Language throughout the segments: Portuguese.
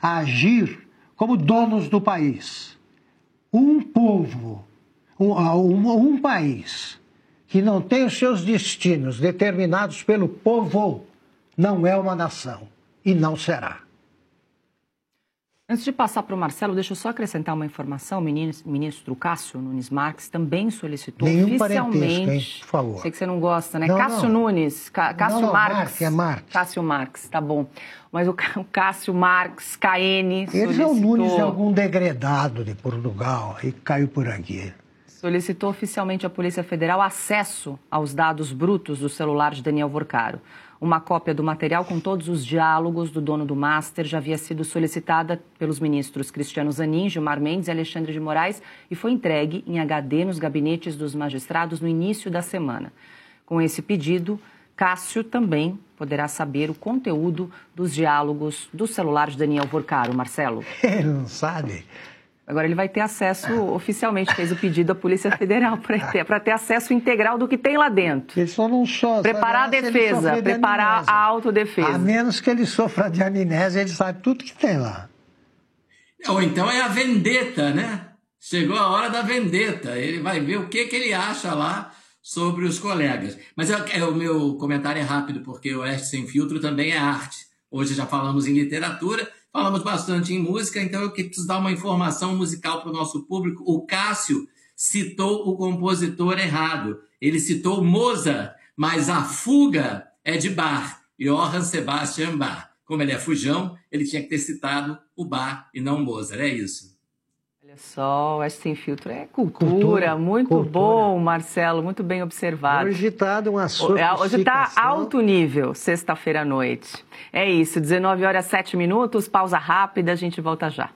a agir como donos do país. Um povo, um país que não tem os seus destinos determinados pelo povo, não é uma nação e não será. Antes de passar para o Marcelo, deixa eu só acrescentar uma informação. O ministro Cássio Nunes Marques também solicitou oficialmente... Hein? Por favor. Sei que você não gosta, né? Não, Cássio não. Nunes, Cássio Marques. É Marques. Cássio Marques, tá bom. Mas o Cássio Marques, KN, solicitou... Ele é o Nunes de algum degredado de Portugal e caiu por aqui. Solicitou oficialmente à Polícia Federal acesso aos dados brutos do celular de Daniel Vorcaro. Uma cópia do material com todos os diálogos do dono do Master já havia sido solicitada pelos ministros Cristiano Zanin, Gilmar Mendes e Alexandre de Moraes e foi entregue em HD nos gabinetes dos magistrados no início da semana. Com esse pedido, Cássio também poderá saber o conteúdo dos diálogos do celular de Daniel Vorcaro. Marcelo? Ele não sabe. Agora ele vai ter acesso oficialmente, fez o pedido à Polícia Federal para ter acesso integral do que tem lá dentro. Ele só não sofre. Preparar a defesa, preparar a autodefesa. A menos que ele sofra de amnésia, ele sabe tudo que tem lá. Ou então é a vendetta, né? Chegou a hora da vendetta. Ele vai ver o que ele acha lá sobre os colegas. Mas o meu comentário é rápido, porque o Oeste Sem Filtro também é arte. Hoje já falamos em literatura, falamos bastante em música, então eu preciso dar uma informação musical para o nosso público. O Cássio citou o compositor errado. Ele citou Mozart, mas a fuga é de Bach, Johann Sebastian Bach. Como ele é fujão, ele tinha que ter citado o Bach e não Mozart, é isso. Olha só, o Oeste Sem Filtro é cultura, muito bom, Marcelo, muito bem observado. Hoje está uma sofisticação. Hoje está alto nível, sexta-feira à noite. É isso, 19h07, pausa rápida, a gente volta já.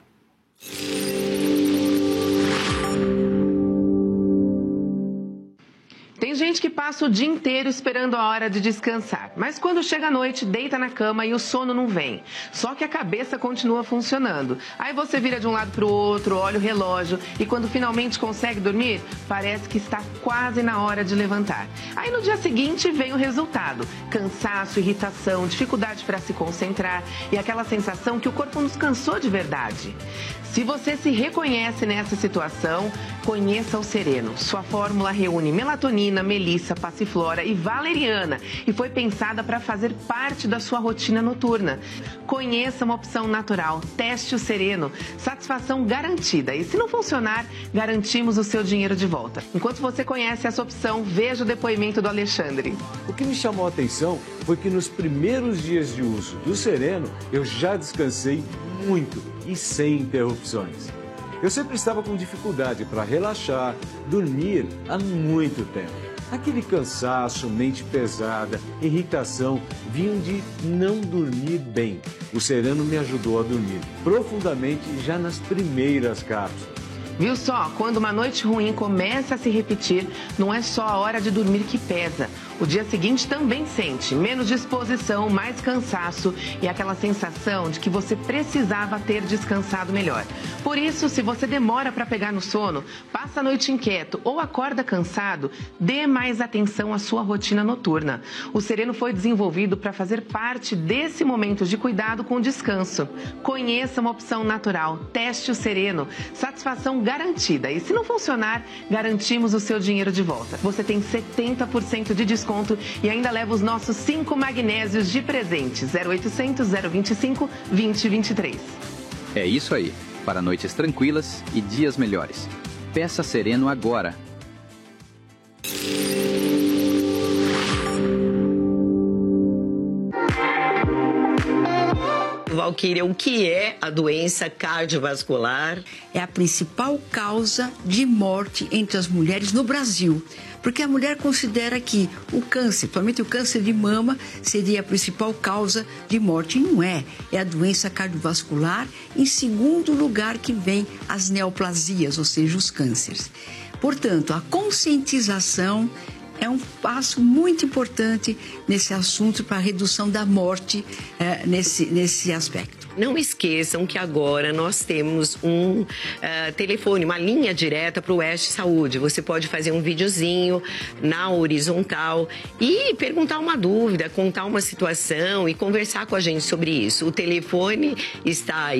Tem gente que passa o dia inteiro esperando a hora de descansar, mas quando chega a noite, deita na cama e o sono não vem. Só que a cabeça continua funcionando. Aí você vira de um lado para o outro, olha o relógio e quando finalmente consegue dormir, parece que está quase na hora de levantar. Aí no dia seguinte vem o resultado: cansaço, irritação, dificuldade para se concentrar e aquela sensação que o corpo nos cansou de verdade. Se você se reconhece nessa situação, conheça o Sereno. Sua fórmula reúne melatonina, melissa, passiflora e valeriana e foi pensada para fazer parte da sua rotina noturna. Conheça uma opção natural. Teste o Sereno. Satisfação garantida. E se não funcionar, garantimos o seu dinheiro de volta. Enquanto você conhece essa opção, veja o depoimento do Alexandre. O que me chamou a atenção foi que nos primeiros dias de uso do Sereno, eu já descansei muito e sem interrupções. Eu sempre estava com dificuldade para relaxar, dormir há muito tempo. Aquele cansaço, mente pesada, irritação, vinham de não dormir bem. O Sereno me ajudou a dormir profundamente já nas primeiras cápsulas. Viu só? Quando uma noite ruim começa a se repetir, não é só a hora de dormir que pesa. O dia seguinte também sente menos disposição, mais cansaço e aquela sensação de que você precisava ter descansado melhor. Por isso, se você demora para pegar no sono, passa a noite inquieto ou acorda cansado, dê mais atenção à sua rotina noturna. O Sereno foi desenvolvido para fazer parte desse momento de cuidado com o descanso. Conheça uma opção natural. Teste o Sereno. Satisfação garantida. E se não funcionar, garantimos o seu dinheiro de volta. Você tem 70% de desconto e ainda leva os nossos 5 magnésios de presente. 0800 025 2023. É isso aí. Para noites tranquilas e dias melhores. Peça Sereno agora. Valquíria, o que é a doença cardiovascular? É a principal causa de morte entre as mulheres no Brasil. Porque a mulher considera que o câncer, principalmente o câncer de mama, seria a principal causa de morte. E não é. É a doença cardiovascular. Em segundo lugar que vem as neoplasias, ou seja, os cânceres. Portanto, a conscientização é um passo muito importante nesse assunto para a redução da morte nesse aspecto. Não esqueçam que agora nós temos um telefone, uma linha direta para o Oeste Saúde. Você pode fazer um videozinho na horizontal e perguntar uma dúvida, contar uma situação e conversar com a gente sobre isso. O telefone está aí.